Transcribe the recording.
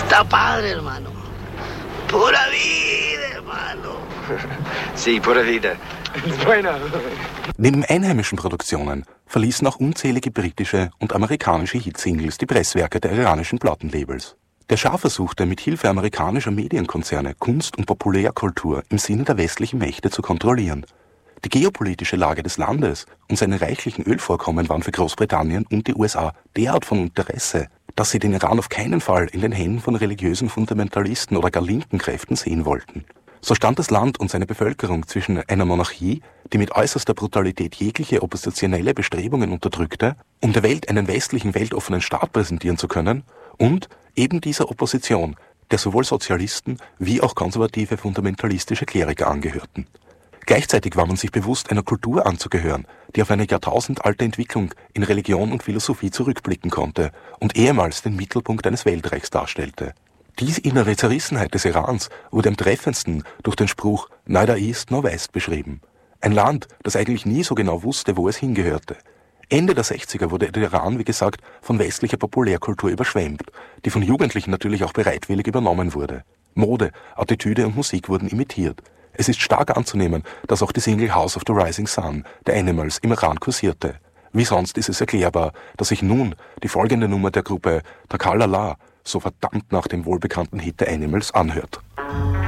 Está padre, hermano. Pura vida, hermano. Sí, pura vida. Neben einheimischen Produktionen verließen auch unzählige britische und amerikanische Hitsingles die Presswerke der iranischen Plattenlabels. Der Schah versuchte, mit Hilfe amerikanischer Medienkonzerne Kunst und Populärkultur im Sinne der westlichen Mächte zu kontrollieren. Die geopolitische Lage des Landes und seine reichlichen Ölvorkommen waren für Großbritannien und die USA derart von Interesse, dass sie den Iran auf keinen Fall in den Händen von religiösen Fundamentalisten oder gar linken Kräften sehen wollten. So stand das Land und seine Bevölkerung zwischen einer Monarchie, die mit äußerster Brutalität jegliche oppositionelle Bestrebungen unterdrückte, um der Welt einen westlichen, weltoffenen Staat präsentieren zu können, und eben dieser Opposition, der sowohl Sozialisten wie auch konservative fundamentalistische Kleriker angehörten. Gleichzeitig war man sich bewusst, einer Kultur anzugehören, die auf eine jahrtausendalte Entwicklung in Religion und Philosophie zurückblicken konnte und ehemals den Mittelpunkt eines Weltreichs darstellte. Diese innere Zerrissenheit des Irans wurde am treffendsten durch den Spruch "Neither East nor West" beschrieben. Ein Land, das eigentlich nie so genau wusste, wo es hingehörte. Ende der 60er wurde der Iran, wie gesagt, von westlicher Populärkultur überschwemmt, die von Jugendlichen natürlich auch bereitwillig übernommen wurde. Mode, Attitüde und Musik wurden imitiert. Es ist stark anzunehmen, dass auch die Single House of the Rising Sun der Animals im Iran kursierte. Wie sonst ist es erklärbar, dass sich nun die folgende Nummer der Gruppe Takalala so verdammt nach dem wohlbekannten Hit der Animals anhört.